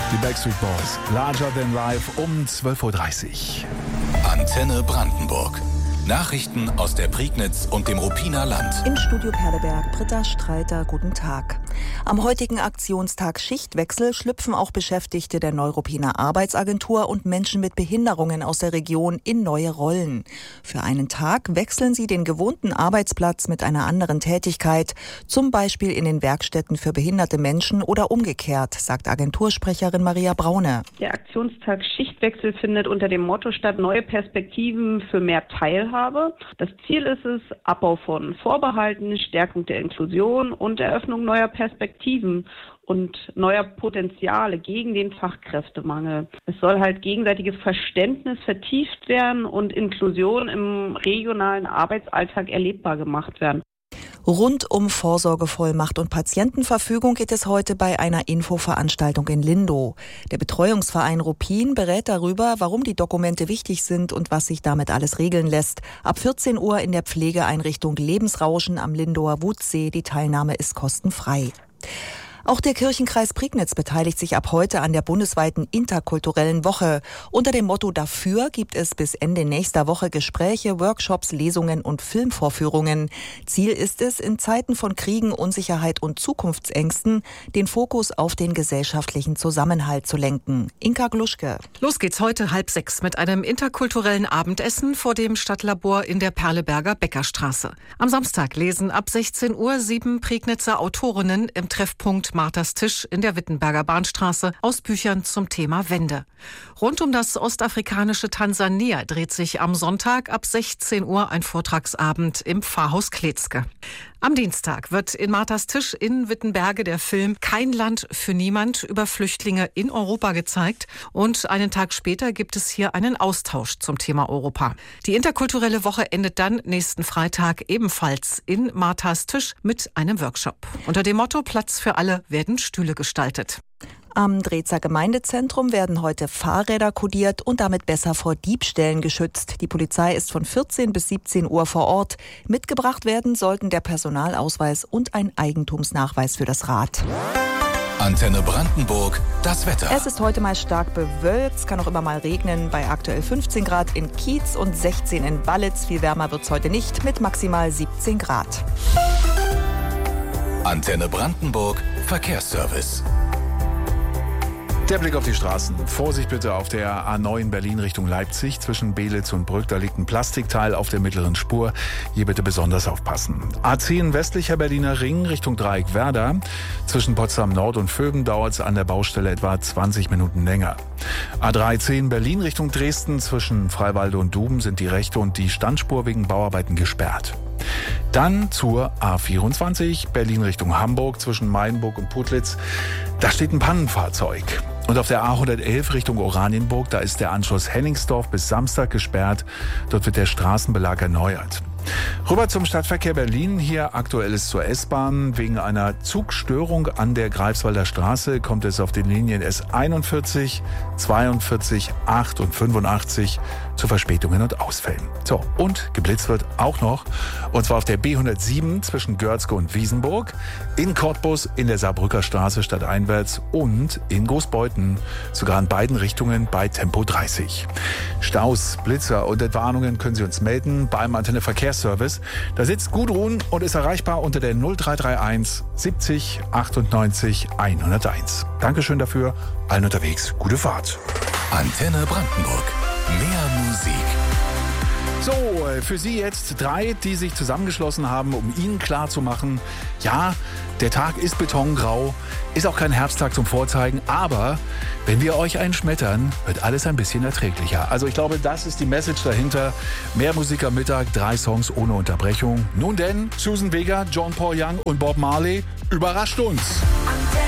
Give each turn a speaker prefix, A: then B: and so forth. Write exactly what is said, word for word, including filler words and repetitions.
A: Die Backstreet Boys, Larger Than Life um zwölf Uhr dreißig.
B: Antenne Brandenburg. Nachrichten aus der Prignitz und dem Ruppiner Land.
C: Im Studio Perleberg, Britta Streiter, guten Tag. Am heutigen Aktionstag Schichtwechsel schlüpfen auch Beschäftigte der Neuruppiner Arbeitsagentur und Menschen mit Behinderungen aus der Region in neue Rollen. Für einen Tag wechseln sie den gewohnten Arbeitsplatz mit einer anderen Tätigkeit, zum Beispiel in den Werkstätten für behinderte Menschen oder umgekehrt, sagt Agentursprecherin Maria Braune.
D: Der Aktionstag Schichtwechsel findet unter dem Motto statt: Neue Perspektiven für mehr Teilhabe. Das Ziel ist es, Abbau von Vorbehalten, Stärkung der Inklusion und Eröffnung neuer Perspektiven und neuer Potenziale gegen den Fachkräftemangel. Es soll halt gegenseitiges Verständnis vertieft werden und Inklusion im regionalen Arbeitsalltag erlebbar gemacht werden.
C: Rund um Vorsorgevollmacht und Patientenverfügung geht es heute bei einer Infoveranstaltung in Lindow. Der Betreuungsverein Ruppin berät darüber, warum die Dokumente wichtig sind und was sich damit alles regeln lässt. Ab vierzehn Uhr in der Pflegeeinrichtung Lebensrauschen am Lindower Wutsee. Die Teilnahme ist kostenfrei. Auch der Kirchenkreis Prignitz beteiligt sich ab heute an der bundesweiten interkulturellen Woche. Unter dem Motto Dafür gibt es bis Ende nächster Woche Gespräche, Workshops, Lesungen und Filmvorführungen. Ziel ist es, in Zeiten von Kriegen, Unsicherheit und Zukunftsängsten den Fokus auf den gesellschaftlichen Zusammenhalt zu lenken. Inka Gluschke.
E: Los geht's heute halb sechs mit einem interkulturellen Abendessen vor dem Stadtlabor in der Perleberger Bäckerstraße. Am Samstag lesen ab sechzehn Uhr sieben Prignitzer Autorinnen im Treffpunkt Marthas Tisch in der Wittenberger Bahnstraße aus Büchern zum Thema Wende. Rund um das ostafrikanische Tansania dreht sich am Sonntag ab sechzehn Uhr ein Vortragsabend im Pfarrhaus Kletzke. Am Dienstag wird in Marthas Tisch in Wittenberge der Film Kein Land für niemand über Flüchtlinge in Europa gezeigt und einen Tag später gibt es hier einen Austausch zum Thema Europa. Die interkulturelle Woche endet dann nächsten Freitag ebenfalls in Marthas Tisch mit einem Workshop. Unter dem Motto Platz für alle werden Stühle gestaltet.
C: Am Drezer Gemeindezentrum werden heute Fahrräder kodiert und damit besser vor Diebstählen geschützt. Die Polizei ist von vierzehn bis siebzehn Uhr vor Ort. Mitgebracht werden sollten der Personalausweis und ein Eigentumsnachweis für das Rad.
B: Antenne Brandenburg, das Wetter.
C: Es ist heute mal stark bewölkt, es kann auch immer mal regnen, bei aktuell fünfzehn Grad in Kietz und sechzehn in Wallitz. Viel wärmer wird es heute nicht, mit maximal siebzehn Grad.
B: Antenne Brandenburg, Verkehrsservice.
A: Der Blick auf die Straßen. Vorsicht bitte auf der A neun Berlin Richtung Leipzig. Zwischen Belitz und Brück, da liegt ein Plastikteil auf der mittleren Spur. Hier bitte besonders aufpassen. A zehn westlicher Berliner Ring Richtung Dreieck Werder. Zwischen Potsdam Nord und Vögen dauert es an der Baustelle etwa zwanzig Minuten länger. A dreizehn Berlin Richtung Dresden. Zwischen Freiwalde und Duben sind die rechte und die Standspur wegen Bauarbeiten gesperrt. Dann zur A vierundzwanzig Berlin Richtung Hamburg zwischen Mainburg und Putlitz. Da steht ein Pannenfahrzeug. Und auf der A hundertelf Richtung Oranienburg, da ist der Anschluss Henningsdorf bis Samstag gesperrt. Dort wird der Straßenbelag erneuert. Rüber zum Stadtverkehr Berlin. Hier Aktuelles zur S-Bahn. Wegen einer Zugstörung an der Greifswalder Straße kommt es auf den Linien S einundvierzig, zweiundvierzig, acht und fünfundachtzig zu Verspätungen und Ausfällen. So, und geblitzt wird auch noch, und zwar auf der B hundertsieben zwischen Görzke und Wiesenburg, in Cottbus in der Saarbrücker Straße stadteinwärts und in Großbeuthen, sogar in beiden Richtungen bei Tempo dreißig. Staus, Blitzer und Entwarnungen können Sie uns melden beim Antenne Verkehrsservice. Da sitzt Gudrun und ist erreichbar unter der null drei drei eins siebzig achtundneunzig hunderteins. Dankeschön dafür, allen unterwegs, gute Fahrt.
B: Antenne Brandenburg, mehr Musik.
A: So, für Sie jetzt drei, die sich zusammengeschlossen haben, um Ihnen klarzumachen, ja, der Tag ist betongrau, ist auch kein Herbsttag zum Vorzeigen, aber wenn wir euch einschmettern, wird alles ein bisschen erträglicher. Also ich glaube, das ist die Message dahinter. Mehr Musik am Mittag, drei Songs ohne Unterbrechung. Nun denn, Susan Vega, John Paul Young und Bob Marley, überrascht uns.